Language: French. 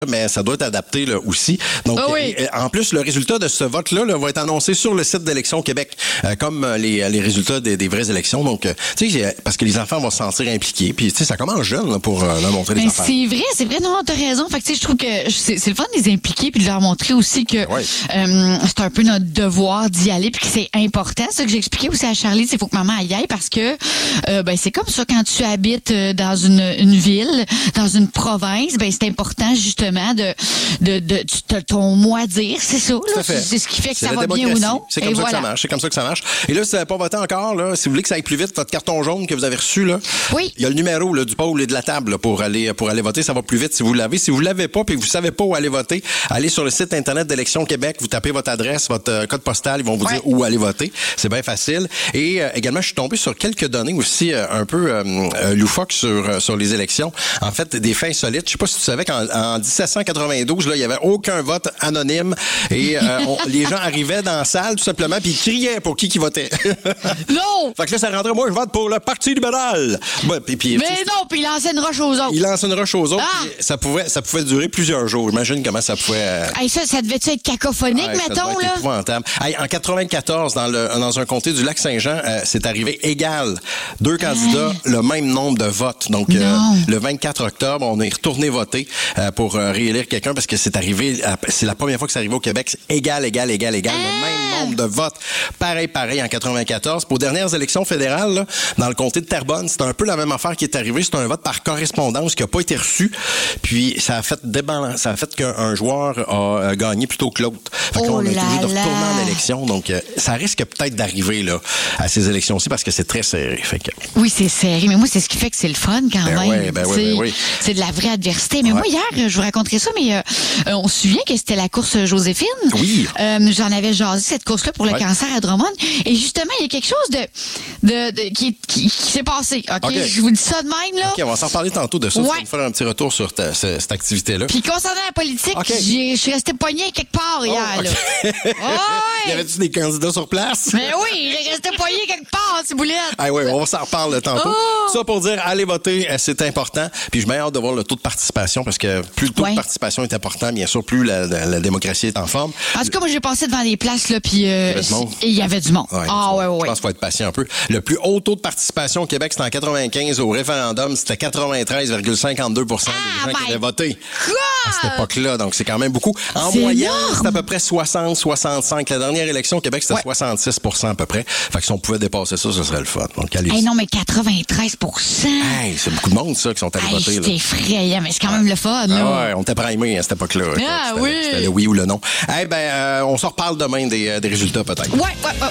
mais ça doit être adapté là, aussi. Donc, en plus, le résultat de ce vote-là va être annoncé sur le site d'Élections Québec, comme les résultats des vraies élections. Donc, tu sais, parce que les enfants vont se sentir impliqués. Puis, tu sais, ça commence jeune là, pour leur montrer les affaires. C'est vrai, non, t'as raison. Fait que, tu sais, je trouve que c'est le fun de les impliquer puis de leur montrer aussi que c'est un peu notre devoir d'y aller puis que c'est important. C'est ça que j'expliquais aussi à Charlie, c'est faut que maman aille parce que c'est comme ça quand tu habites dans une ville, dans une province, c'est important justement de ton mot à dire, c'est ça. Là. C'est ce qui fait que ça va bien ou non. C'est comme ça que ça marche. C'est comme ça que ça marche. Et là, si vous n'avez pas voté encore, là, si vous voulez que ça aille plus vite, votre carton jaune que vous avez reçu, là, il y a le numéro là, du pôle et de la table là, pour aller voter. Ça va plus vite si vous l'avez. Si vous l'avez pas et que vous savez pas où aller voter, allez sur le site internet d'Élections Québec, vous tapez votre adresse, votre code postal, ils vont vous dire où aller voter. C'est bien facile. Et également, je suis tombé sur quelques données aussi un peu loufoques sur les élections. En fait, des faits insolites. Je sais pas si tu savais qu'en 1792, là, il y avait aucun vote anonyme et les gens arrivaient dans la salle tout simplement puis ils criaient pour qui votait. Non! Fait que là, ça rentrait, moi, je vote pour le Parti libéral. Mais non, puis il lançait une roche aux autres. Il lançait une roche aux autres. Ça pouvait durer plusieurs jours. J'imagine comment ça pouvait... ça devait-tu être cacophonique, mettons, ça devait être épouvantable. En 94, dans un comté du Lac-Saint-Jean, c'est arrivé égal. Deux candidats, le même nombre de votes. Donc, le 24 octobre, on est retourné voter pour réélire quelqu'un parce que c'est arrivé, c'est la première fois que c'est arrivé au Québec. Égal, le même nombre de votes. Pareil en 94. Pour les dernières élections fédérales, là, dans le comté de Terrebonne, c'est un peu la même affaire qui est arrivée. C'est un vote par correspondance qui n'a pas été reçu. Puis, ça a fait qu'un joueur a gagné plutôt que l'autre. Fait que là, on a été obligé de retourner en élection. Donc, ça risque peut-être d'arriver là à ces élections-ci parce que c'est très serré. Fait que... Oui, c'est serré. Mais moi, c'est ce qui fait que c'est le fun quand même. Oui. C'est de la vraie adversité. Mais moi, hier, je vous raconterai ça, mais on se souvient que c'était la course Joséphine. Oui. J'en avais jasé cette course-là pour le cancer à Drummond. Et justement, il y a quelque chose qui s'est passé. OK? Je vous dis ça de même, là. OK, on va s'en reparler tantôt de ça. Tu vas me faire un petit retour sur cette activité-là. Puis concernant la politique, je suis resté poigné quelque part hier, là. Y avait-tu des candidats sur place? Mais oui, j'ai resté poigné quelque part, Ciboulette. On va s'en reparler tantôt. Ça pour dire, allez voter, c'est important. Puis je me hâte de voir le taux de participation parce que plus le taux de participation est important, bien sûr, plus la démocratie est en forme. En tout cas, moi, j'ai passé devant des places, là, puis il y avait du monde. Je pense qu'il faut être patient un peu. Le plus haut taux de participation au Québec, c'était en 95. Au référendum, c'était 93,52% des gens qui avaient voté à cette époque-là. Donc, c'est quand même beaucoup. En moyenne, c'est à peu près 60-65. La dernière élection au Québec, c'était 66% à peu près. Fait que si on pouvait dépasser ça, ce serait le fun. Donc, non, mais 93%. C'est beaucoup de monde, ça, qui sont allés voter. C'est effrayant, mais c'est quand même le fun. On était primés à cette époque-là. Oui. C'était le oui ou le non. On s'en reparle demain des résultats, peut-être. Ouais.